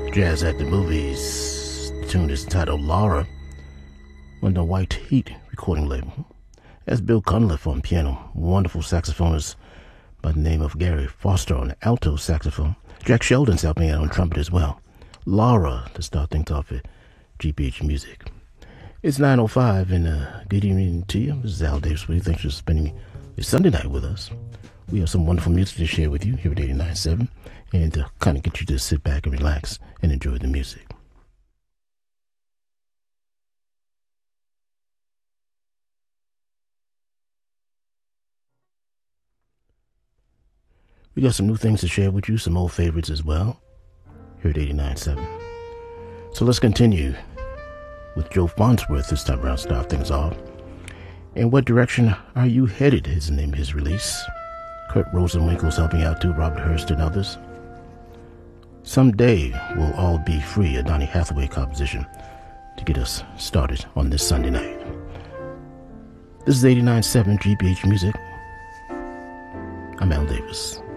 Jazz at the Movies. The tune is titled Laura on the White Heat recording label. That's Bill Cunliffe on piano, wonderful saxophonist by the name of Gary Foster on alto saxophone. Jack Sheldon's helping out on trumpet as well. Laura to start things off at GBH Music. It's 9:05 and good evening to you. This is Al Davis. Thanks for spending a Sunday night with us. We have some wonderful music to share with you here at 89.7 and to kind of get you to sit back and relax and enjoy the music. We got some new things to share with you, some old favorites as well, here at 89.7. So let's continue with Joe Farnsworth this time around, start things off. In what direction are you headed is the name of his release. Kurt Rosenwinkel's helping out too, Robert Hurst and others. Someday We'll All Be Free, a Donny Hathaway composition to get us started on this Sunday night. This is 89.7 GBH Music. I'm Al Davis.